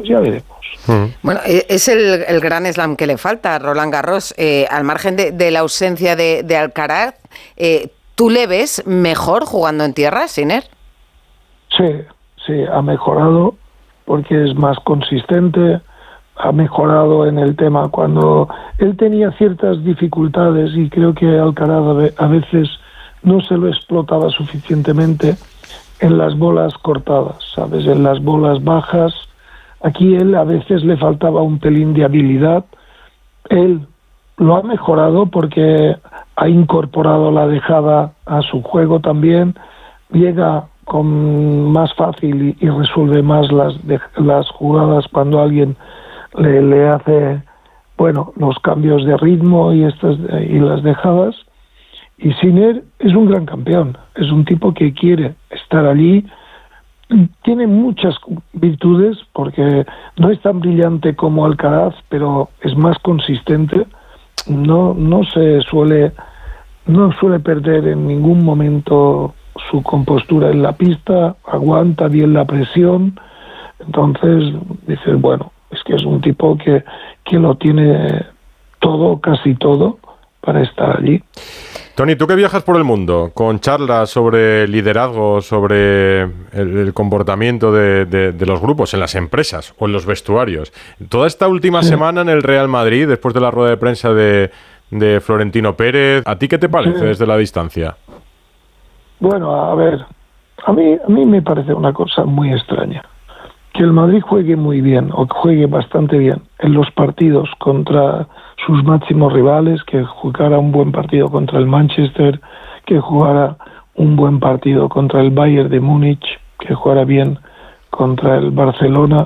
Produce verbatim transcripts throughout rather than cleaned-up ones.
pues ya veremos. Bueno, es el, el gran slam que le falta a Roland Garros, eh, al margen de, de la ausencia de, de Alcaraz. Eh, ¿Tú le ves mejor jugando en tierra, Sinner? Sí, sí, ha mejorado porque es más consistente, ha mejorado en el tema cuando él tenía ciertas dificultades y creo que Alcaraz a veces no se lo explotaba suficientemente en las bolas cortadas, ¿sabes? En las bolas bajas. Aquí él a veces le faltaba un pelín de habilidad. Él lo ha mejorado porque ha incorporado la dejada a su juego también, llega con más fácil y, y resuelve más las, de, las jugadas cuando alguien le, le hace, bueno, los cambios de ritmo y, estas, y las dejadas. Y Sinner es un gran campeón, es un tipo que quiere estar allí, tiene muchas virtudes porque no es tan brillante como Alcaraz, pero es más consistente, no, no se suele, no suele perder en ningún momento su compostura en la pista, aguanta bien la presión, entonces dices, bueno, es que es un tipo que, que lo tiene todo, casi todo, para estar allí. Tony, tú que viajas por el mundo con charlas sobre liderazgo, sobre el, el comportamiento de, de, de los grupos en las empresas o en los vestuarios, toda esta última sí. semana en el Real Madrid, después de la rueda de prensa de, de Florentino Pérez, ¿a ti qué te parece sí. desde la distancia? Bueno, a ver, a mí, a mí me parece una cosa muy extraña. Que el Madrid juegue muy bien, o juegue bastante bien, en los partidos contra sus máximos rivales, que jugara un buen partido contra el Manchester, que jugara un buen partido contra el Bayern de Múnich, que jugara bien contra el Barcelona,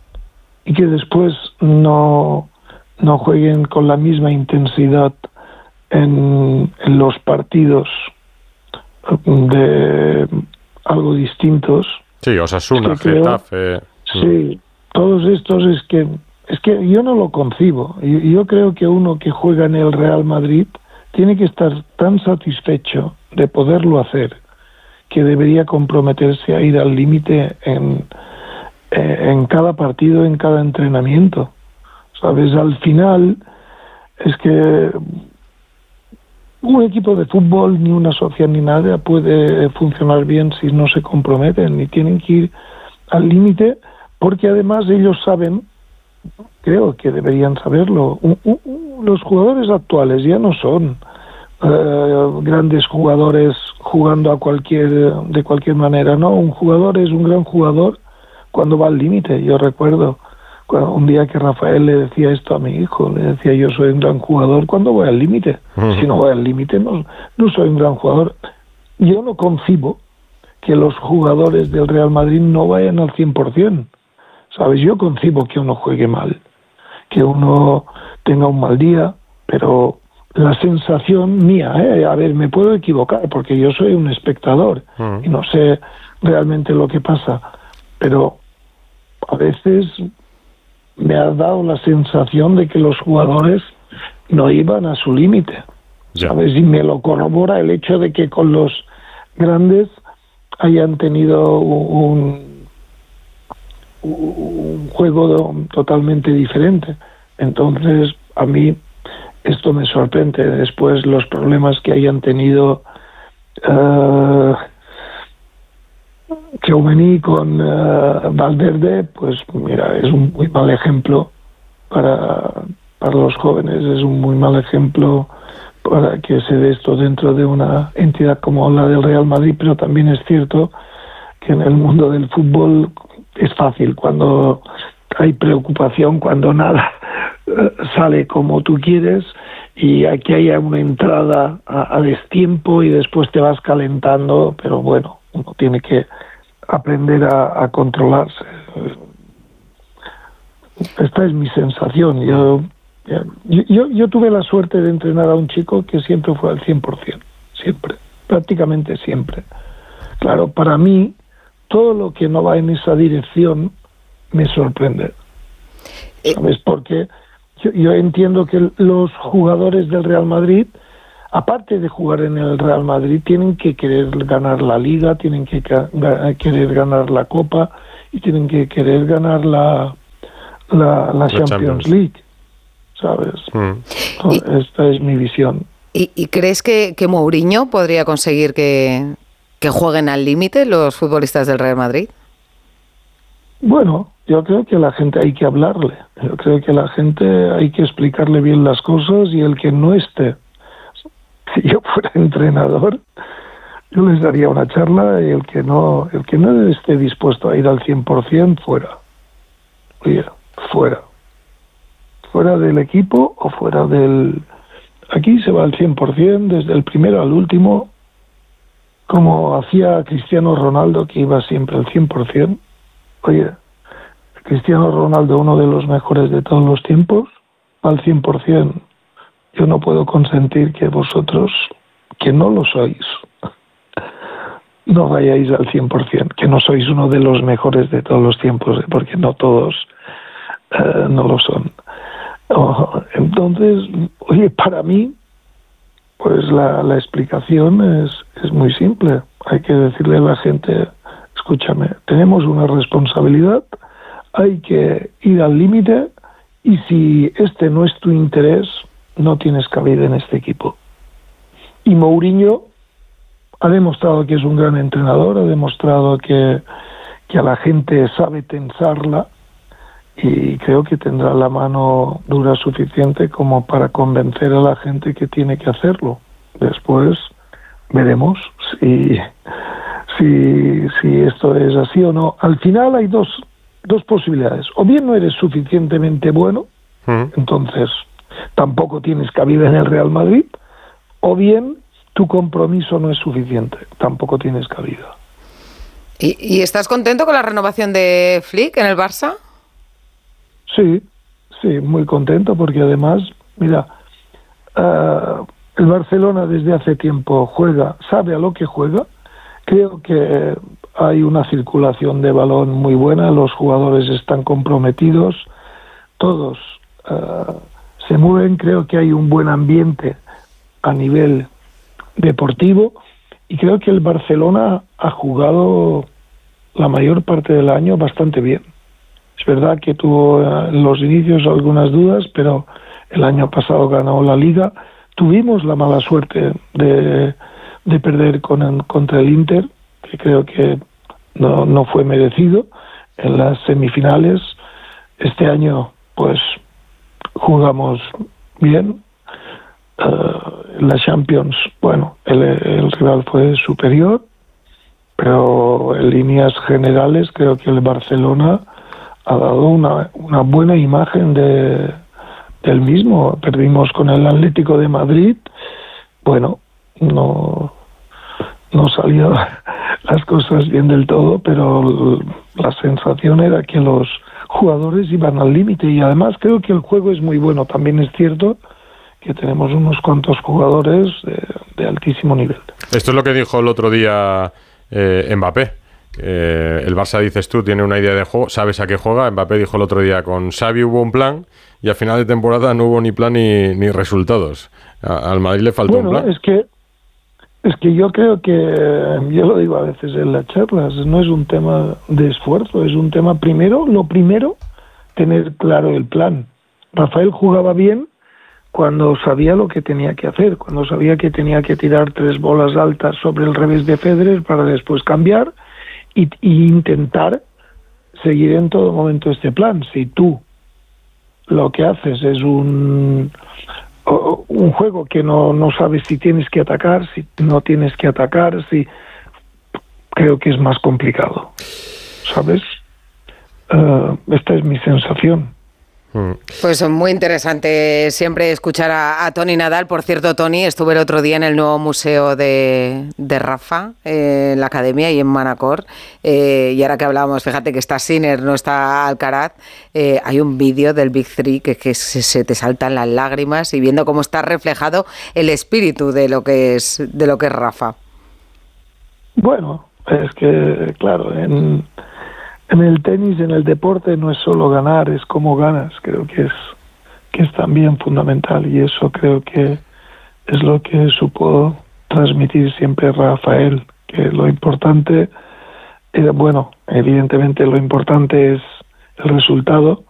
y que después no, no jueguen con la misma intensidad en, en los partidos de algo distintos. Sí, Osasuna, es que Getafe... Sí, todos estos es que es que yo no lo concibo. Yo, yo creo que uno que juega en el Real Madrid tiene que estar tan satisfecho de poderlo hacer que debería comprometerse a ir al límite en, en cada partido, en cada entrenamiento. ¿Sabes? Al final es que un equipo de fútbol, ni una sociedad ni nada puede funcionar bien si no se comprometen y tienen que ir al límite. Porque además ellos saben, creo que deberían saberlo, uh, uh, uh, los jugadores actuales ya no son uh, grandes jugadores jugando a cualquier de cualquier manera, no, un jugador es un gran jugador cuando va al límite. Yo recuerdo cuando, un día que Rafael le decía esto a mi hijo, le decía yo soy un gran jugador cuando voy al límite, uh-huh. si no voy al límite no, no soy un gran jugador. Yo no concibo que los jugadores del Real Madrid no vayan al cien por ciento. ¿Sabes? Yo concibo que uno juegue mal, que uno tenga un mal día, pero la sensación mía, ¿eh? A ver, me puedo equivocar porque yo soy un espectador uh-huh. y no sé realmente lo que pasa, pero a veces me ha dado la sensación de que los jugadores no iban a su límite, ¿sabes? Y me lo corrobora el hecho de que con los grandes hayan tenido un un juego totalmente diferente. Entonces a mí esto me sorprende. Después los problemas que hayan tenido uh, Tchouaméni con uh, Valverde, pues mira, es un muy mal ejemplo para, para los jóvenes, es un muy mal ejemplo para que se dé esto dentro de una entidad como la del Real Madrid, pero también es cierto que en el mundo del fútbol es fácil cuando hay preocupación, cuando nada sale como tú quieres y aquí haya una entrada a, a destiempo y después te vas calentando, pero bueno, uno tiene que aprender a, a controlarse. Esta es mi sensación. Yo, yo, yo tuve la suerte de entrenar a un chico que siempre fue al cien por ciento, siempre, prácticamente siempre. Claro, para mí todo lo que no va en esa dirección me sorprende, ¿sabes? Porque yo, yo entiendo que los jugadores del Real Madrid, aparte de jugar en el Real Madrid, tienen que querer ganar la Liga, tienen que ca- querer ganar la Copa y tienen que querer ganar la, la, la Champions, Champions League, ¿sabes? Mm. ¿Y, esta es mi visión. ¿Y, y crees que, que Mourinho podría conseguir que, que jueguen al límite los futbolistas del Real Madrid? Bueno, yo creo que a la gente hay que hablarle. Yo creo que a la gente hay que explicarle bien las cosas, y el que no esté, si yo fuera entrenador, yo les daría una charla, y el que no, el que no esté dispuesto a ir al cien por ciento, fuera. Oye, fuera. Fuera del equipo o fuera del... Aquí se va al cien por ciento, desde el primero al último, como hacía Cristiano Ronaldo, que iba siempre al cien por ciento. Oye, Cristiano Ronaldo, uno de los mejores de todos los tiempos, al cien por ciento. Yo no puedo consentir que vosotros, que no lo sois, no vayáis al cien por ciento, que no sois uno de los mejores de todos los tiempos, porque no todos uh, no lo son. Oh, entonces, oye, para mí, pues la, la explicación es, es muy simple. Hay que decirle a la gente, escúchame, tenemos una responsabilidad, hay que ir al límite, y si este no es tu interés, no tienes cabida en este equipo. Y Mourinho ha demostrado que es un gran entrenador, ha demostrado que, que a la gente sabe tensarla, y creo que tendrá la mano dura suficiente como para convencer a la gente que tiene que hacerlo. Después veremos si, si, si esto es así o no. Al final hay dos, dos posibilidades. O bien no eres suficientemente bueno, uh-huh. entonces tampoco tienes cabida en el Real Madrid, o bien tu compromiso no es suficiente, tampoco tienes cabida. ¿Y, y estás contento con la renovación de Flick en el Barça? Sí, sí, muy contento, porque además, mira, uh, el Barcelona desde hace tiempo juega, sabe a lo que juega. Creo que hay una circulación de balón muy buena, los jugadores están comprometidos, todos uh, se mueven, creo que hay un buen ambiente a nivel deportivo, y creo que el Barcelona ha jugado la mayor parte del año bastante bien. Es verdad que tuvo en los inicios algunas dudas, pero el año pasado ganó la Liga. Tuvimos la mala suerte de, de perder con, contra el Inter, que creo que no, no fue merecido, en las semifinales. Este año, pues, jugamos bien. Uh, en la Champions, bueno, el, el rival fue superior, pero en líneas generales creo que el Barcelona ha dado una, una buena imagen de, del mismo. Perdimos con el Atlético de Madrid, bueno, no, no salieron las cosas bien del todo, pero la sensación era que los jugadores iban al límite, y además creo que el juego es muy bueno. También es cierto que tenemos unos cuantos jugadores de, de altísimo nivel. Esto es lo que dijo el otro día eh, Mbappé. Eh, el Barça, dices tú, tiene una idea de juego, sabes a qué juega. Mbappé dijo el otro día, con Xavi hubo un plan, y a final de temporada no hubo ni plan ni, ni resultados. A, al Madrid le faltó bueno, un plan. Es que, es que yo creo que, yo lo digo a veces en las charlas, no es un tema de esfuerzo, es un tema, primero, lo primero, tener claro el plan. Rafael jugaba bien cuando sabía lo que tenía que hacer, cuando sabía que tenía que tirar tres bolas altas sobre el revés de Federer para después cambiar y, y intentar seguir en todo momento este plan. Si tú lo que haces es un, un juego que no, no sabes si tienes que atacar, si no tienes que atacar, si creo que es más complicado, ¿sabes? Uh, esta es mi sensación. Pues muy interesante siempre escuchar a, a Toni Nadal. Por cierto, Toni, estuve el otro día en el nuevo museo de, de Rafa, eh, en la academia y en Manacor, eh, y ahora que hablábamos, fíjate que está Sinner, no está Alcaraz, eh, hay un vídeo del Big Three que, que se, se te saltan las lágrimas, y viendo cómo está reflejado el espíritu de lo que es, de lo que es Rafa. Bueno, es que, claro, en... En el tenis, en el deporte, no es solo ganar, es cómo ganas. Creo que es que es también fundamental, y eso creo que es lo que supo transmitir siempre Rafael, que lo importante, eh, bueno, evidentemente lo importante es el resultado,